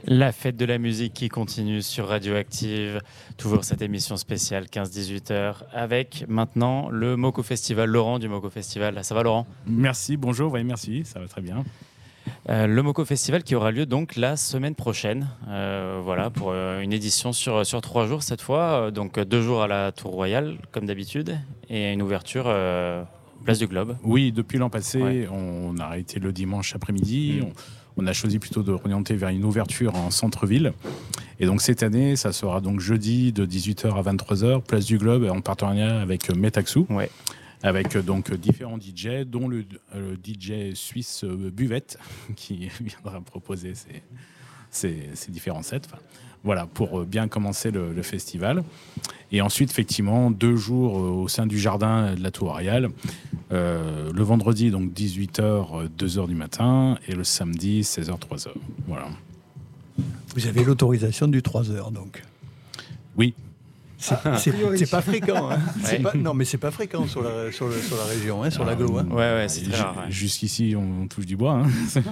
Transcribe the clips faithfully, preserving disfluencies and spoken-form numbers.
La fête de la musique qui continue sur Radioactive, toujours cette émission spéciale quinze dix-huit heures avec maintenant le Moco Festival. Laurent du Moco Festival, ça va Laurent? Merci, bonjour, oui merci, ça va très bien. Euh, le Moco Festival qui aura lieu donc la semaine prochaine, euh, voilà, pour euh, une édition sur, sur trois jours cette fois, euh, donc deux jours à la Tour Royale comme d'habitude et une ouverture euh, place du Globe. Oui, depuis l'an passé, Ouais. on a arrêté le dimanche après-midi, Mmh. on, on a choisi plutôt de orienter vers une ouverture en centre-ville. Et donc cette année, ça sera donc jeudi de dix-huit heures à vingt-trois heures, place du Globe, en partenariat avec Metaxou. Ouais. Avec donc différents D J, dont le, le D J suisse Buvette, qui viendra proposer ses, ses, ses différents sets. Enfin, voilà, pour bien commencer le, le festival. Et ensuite, effectivement, deux jours au sein du jardin de la Tour Royale. Euh, le vendredi, donc dix-huit heures, deux heures du matin. Et le samedi, seize heures, trois heures. Voilà. Vous avez l'autorisation du trois heures, donc. Oui. C'est, c'est, c'est pas fréquent. Hein. C'est Ouais. pas, non, mais c'est pas fréquent sur la, sur le, sur la région, hein, sur Alors, l'agglo. Hein. Ouais, ouais, c'est très Ju- rare. Ouais. Jusqu'ici, on, on touche du bois. Hein.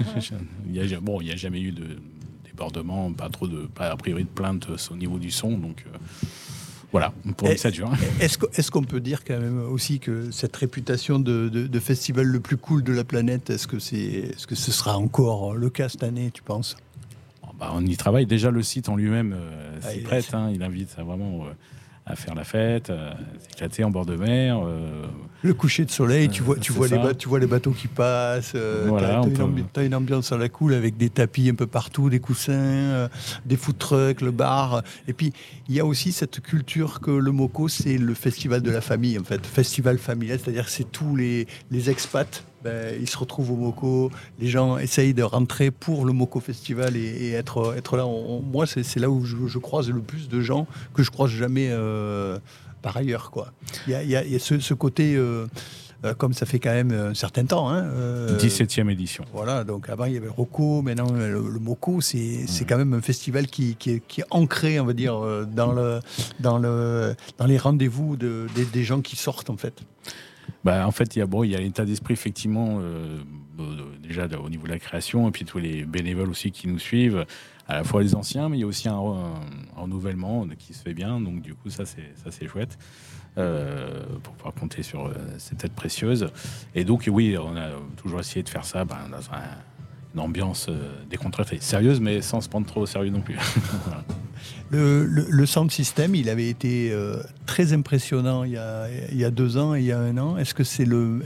il y a, bon, il n'y a jamais eu de débordement, pas trop de, pas a priori de plaintes au niveau du son. Donc euh, voilà, pour Et- que ça dure. Est-ce, que- est-ce qu'on peut dire quand même aussi que cette réputation de, de, de festival le plus cool de la planète, est-ce que, c'est, est-ce que ce sera encore le cas cette année, tu penses? Bah, on y travaille. Déjà, le site en lui-même euh, Ah, s'y il- prête. Hein. Il invite à vraiment euh, à faire la fête, à s'éclater en bord de mer. euh, Le coucher de soleil, tu vois, tu c'est vois, les, ça. ba- tu vois les bateaux qui passent, euh, Voilà, t'as, on t'as une peut- ambi- t'as une ambiance à la cool avec des tapis un peu partout, des coussins, euh, des food trucks, le bar. Et puis, il y a aussi cette culture que le Moco, c'est le festival de la famille, en fait. Festival familial, c'est-à-dire que c'est tous les, les expats, ben, ils se retrouvent au Moco, les gens essayent de rentrer pour le Moco Festival et, et être, être là. On- on- moi, c'est, c'est là où je, je croise le plus de gens que je croise jamais euh, par ailleurs, quoi. Il y a, il y a- il y a ce, ce côté, euh, euh, comme ça fait quand même un certain temps. Hein, euh, dix-septième édition. Voilà, donc avant il y avait le Rocco, maintenant le, le Moco, c'est, c'est quand même un festival qui, qui, est, qui est ancré, on va dire, euh, dans, le, dans, le, dans les rendez-vous de, des, des gens qui sortent, en fait. Bah, en fait, il y a bon, il y a l'état d'esprit effectivement euh, euh, déjà de- au niveau de la création, et puis tous les bénévoles aussi qui nous suivent, à la fois les anciens, mais il y a aussi un, un- un renouvellement qui se fait bien. Donc du coup, ça c'est ça c'est chouette euh, pour pouvoir compter sur euh, cette aide précieuse. Et donc oui, on a toujours essayé de faire ça ben, dans un- une ambiance euh, décontractée, sérieuse, mais sans se prendre trop au sérieux non plus. Voilà. Le, le, le sound system, il avait été euh, très impressionnant il y, a, il y a deux ans et il y a un an. Est-ce que c'est le,